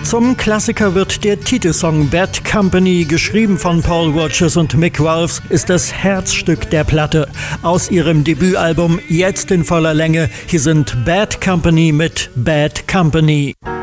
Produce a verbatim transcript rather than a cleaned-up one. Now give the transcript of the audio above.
Zum Klassiker wird der Titelsong Bad Company, geschrieben von Paul Rodgers und Mick Rolfs, ist das Herzstück der Platte. Aus ihrem Debütalbum, jetzt in voller Länge, hier sind Bad Company mit Bad Company.